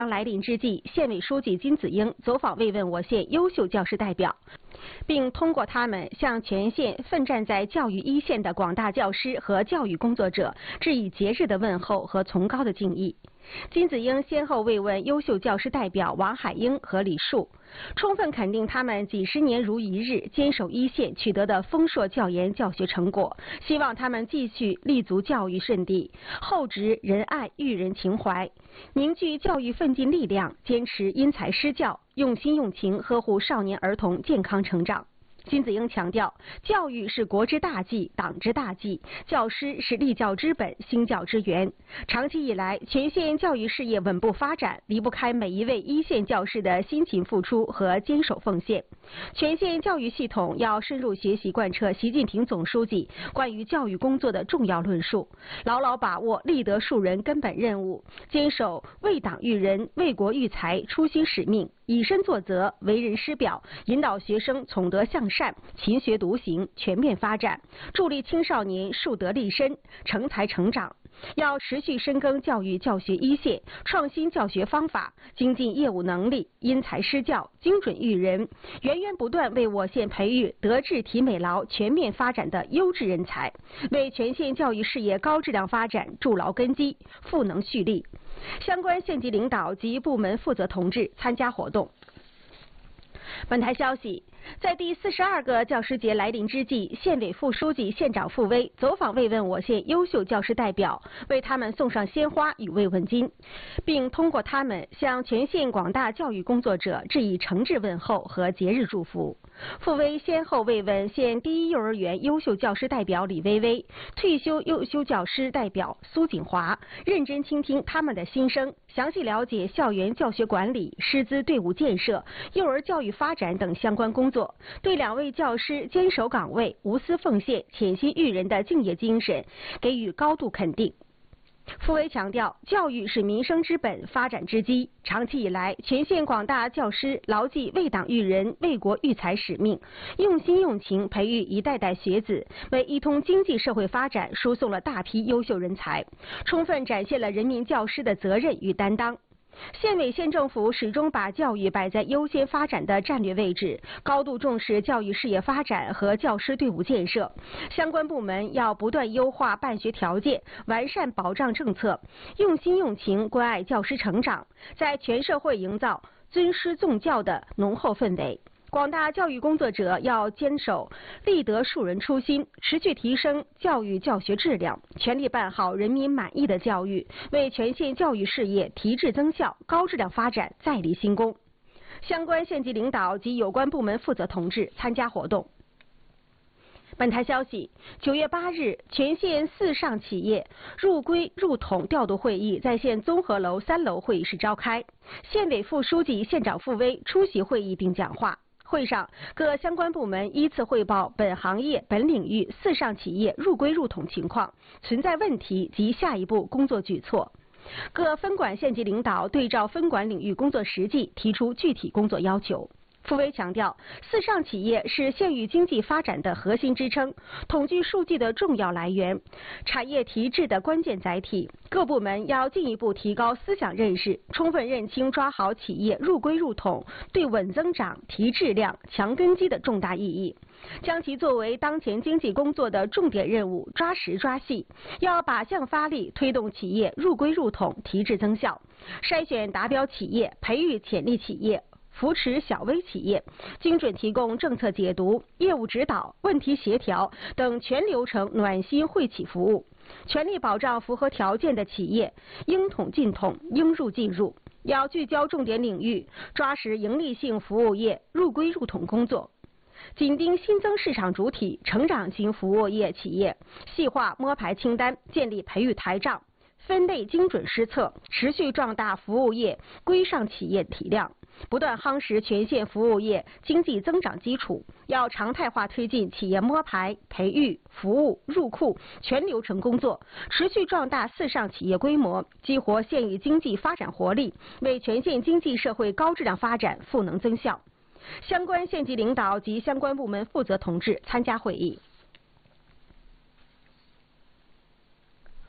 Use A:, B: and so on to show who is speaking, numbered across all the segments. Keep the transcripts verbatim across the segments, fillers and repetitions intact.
A: 来临之际，县委书记金子英走访慰问我县优秀教师代表，并通过他们向全县奋战在教育一线的广大教师和教育工作者致以节日的问候和崇高的敬意。金子英先后慰问优秀教师代表王海英和李树，充分肯定他们几十年如一日坚守一线取得的丰硕教研教学成果，希望他们继续立足教育阵地，厚植仁爱育人情怀，凝聚教育奋进力量，坚持因材施教，用心用情呵护少年儿童健康成长。金子英强调，教育是国之大计、党之大计，教师是立教之本、兴教之源。长期以来，全县教育事业稳步发展，离不开每一位一线教师的辛勤付出和坚守奉献。全县教育系统要深入学习贯彻习近平总书记关于教育工作的重要论述，牢牢把握立德树人根本任务，坚守为党育人、为国育才初心使命，以身作则，为人师表，引导学生从德向善、勤学笃行、全面发展，助力青少年树德立身、成才成长。要持续深耕教育教学一线，创新教学方法，精进业务能力，因材施教，精准育人，源源不断为我县培育德智体美劳全面发展的优质人才，为全县教育事业高质量发展筑牢根基，赋能蓄力。相关县级领导及部门负责同志参加活动。本台消息，在第四十二个教师节来临之际，县委副书记、县长傅威走访慰问我县优秀教师代表，为他们送上鲜花与慰问金，并通过他们向全县广大教育工作者致以诚挚问候和节日祝福。傅威先后慰问县第一幼儿园优秀教师代表李薇薇、退休优秀教师代表苏锦华，认真倾听他们的心声，详细了解校园教学管理、师资队伍建设、幼儿教育发展等相关工作，对两位教师坚守岗位、无私奉献、潜心育人的敬业精神给予高度肯定。傅威强调，教育是民生之本、发展之基。长期以来，全县广大教师牢记为党育人、为国育才使命，用心用情培育一代代学子，为一通经济社会发展输送了大批优秀人才，充分展现了人民教师的责任与担当。县委县政府始终把教育摆在优先发展的战略位置，高度重视教育事业发展和教师队伍建设。相关部门要不断优化办学条件，完善保障政策，用心用情关爱教师成长，在全社会营造尊师重教的浓厚氛围。广大教育工作者要坚守立德树人初心，持续提升教育教学质量，全力办好人民满意的教育，为全县教育事业提质增效、高质量发展再立新功。相关县级领导及有关部门负责同志参加活动。本台消息，九月八日，全县四上企业入规入统调度会议在县综合楼三楼会议室召开，县委副书记、县长傅威出席会议并讲话。会上，各相关部门依次汇报本行业、本领域四上企业入规入统情况、存在问题及下一步工作举措。各分管县级领导对照分管领域工作实际，提出具体工作要求。傅威强调，四上企业是县域经济发展的核心支撑，统计数据的重要来源，产业提质的关键载体。各部门要进一步提高思想认识，充分认清抓好企业入规入统对稳增长、提质量、强根基的重大意义，将其作为当前经济工作的重点任务，抓实抓细，要靶向发力，推动企业入规入统、提质增效，筛选达标企业，培育潜力企业，扶持小微企业，精准提供政策解读、业务指导、问题协调等全流程暖心惠企服务，全力保障符合条件的企业应统进统、应入进入。要聚焦重点领域，抓实盈利性服务业入规入统工作，紧盯新增市场主体、成长型服务业企业，细化摸排清单，建立培育台账，分类精准施策，持续壮大服务业规上企业体量，不断夯实全县服务业经济增长基础。要常态化推进企业摸排、培育、服务、入库全流程工作，持续壮大四上企业规模，激活县域经济发展活力，为全县经济社会高质量发展赋能增效。相关县级领导及相关部门负责同志参加会议。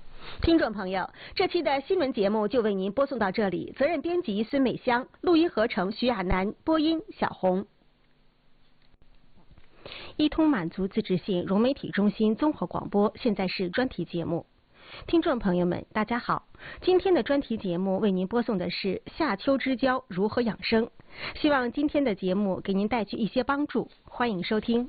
A: 听众朋友，这期的新闻节目就为您播送到这里。责任编辑孙美香，录音合成徐亚楠，播音小红。一通满族自治县融媒体中心综合广播，现在是专题节目。听众朋友们，大家好，今天的专题节目为您播送的是夏秋之交如何养生，希望今天的节目给您带去一些帮助，欢迎收听。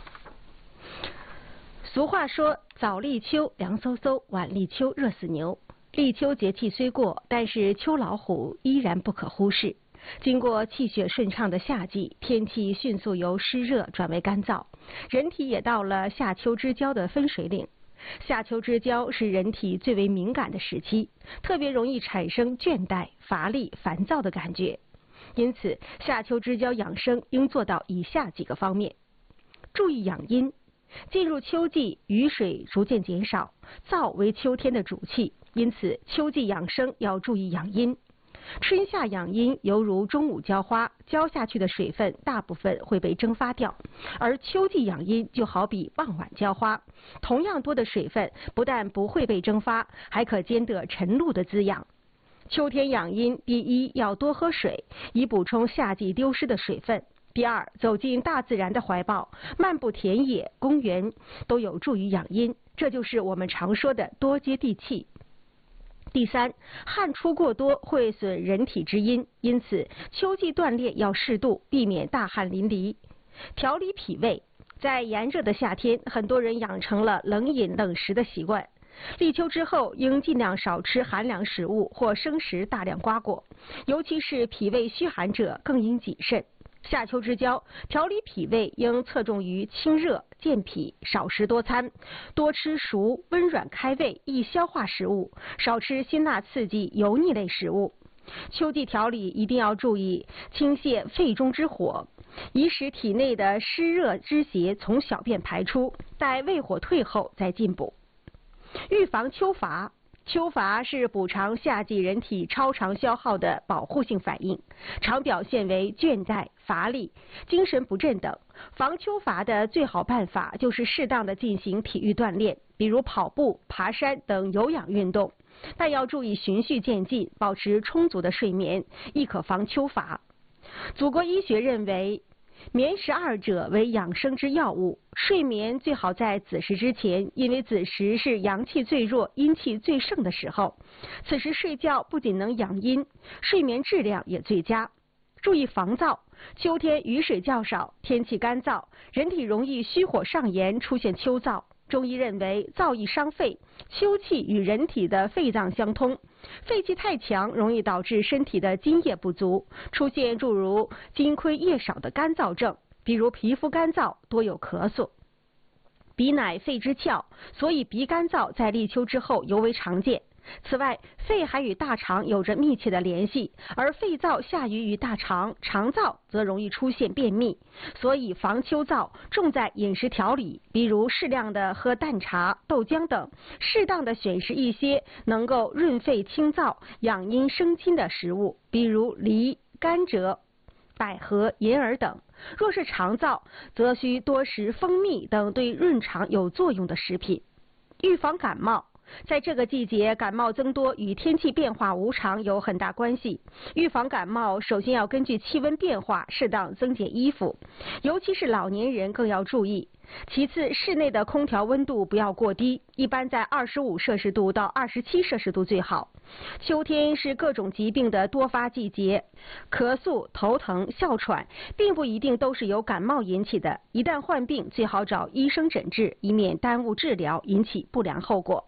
A: 俗话说，早立秋凉飕飕，晚立秋热死牛。立秋节气虽过，但是秋老虎依然不可忽视。经过气血顺畅的夏季，天气迅速由湿热转为干燥，人体也到了夏秋之交的分水岭。夏秋之交是人体最为敏感的时期，特别容易产生倦怠、乏力、烦躁的感觉。因此，夏秋之交养生应做到以下几个方面：注意养阴。进入秋季，雨水逐渐减少，燥为秋天的主气，因此秋季养生要注意养阴。春夏养阴犹如中午浇花，浇下去的水分大部分会被蒸发掉，而秋季养阴就好比傍晚浇花，同样多的水分不但不会被蒸发，还可兼得晨露的滋养。秋天养阴，第一要多喝水，以补充夏季丢失的水分。第二，走进大自然的怀抱，漫步田野、公园，都有助于养阴，这就是我们常说的多接地气。第三，汗出过多会损人体之阴，因此秋季锻炼要适度，避免大汗淋漓。调理脾胃，在炎热的夏天，很多人养成了冷饮冷食的习惯。立秋之后，应尽量少吃寒凉食物或生食大量瓜果，尤其是脾胃虚寒者更应谨慎。夏秋之交，调理脾胃应侧重于清热健脾，少食多餐，多吃熟、温软开胃、易消化食物，少吃辛辣刺激、油腻类食物。秋季调理一定要注意清泻肺中之火，以使体内的湿热之邪从小便排出，待胃火退后再进补。预防秋乏。秋乏是补偿夏季人体超常消耗的保护性反应，常表现为倦怠、乏力、精神不振等。防秋乏的最好办法就是适当的进行体育锻炼，比如跑步、爬山等有氧运动，但要注意循序渐进，保持充足的睡眠，亦可防秋乏。祖国医学认为，眠食二者为养生之要务，睡眠最好在子时之前，因为子时是阳气最弱、阴气最盛的时候。此时睡觉不仅能养阴，睡眠质量也最佳。注意防燥，秋天雨水较少，天气干燥，人体容易虚火上炎，出现秋燥。中医认为燥易伤肺，秋气与人体的肺脏相通，肺气太强容易导致身体的津液不足，出现诸如津亏液少的干燥症，比如皮肤干燥，多有咳嗽。鼻乃肺之窍，所以鼻干燥在立秋之后尤为常见。此外，肺还与大肠有着密切的联系，而肺燥下于于大肠，肠燥则容易出现便秘，所以防秋燥重在饮食调理，比如适量的喝淡茶、豆浆等，适当的选食一些能够润肺清燥、养阴生津的食物，比如梨、甘蔗、百合、银耳等。若是肠燥，则需多食蜂蜜等对润肠有作用的食品。预防感冒，在这个季节，感冒增多与天气变化无常有很大关系。预防感冒，首先要根据气温变化适当增减衣服，尤其是老年人更要注意。其次，室内的空调温度不要过低，一般在二十五摄氏度到二十七摄氏度最好。秋天是各种疾病的多发季节，咳嗽、头疼、哮喘并不一定都是由感冒引起的，一旦患病，最好找医生诊治，以免耽误治疗，引起不良后果。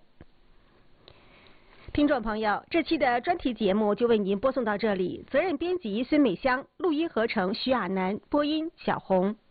A: 听众朋友，这期的专题节目就为您播送到这里，责任编辑孙美香，录音合成徐亚楠，播音小红。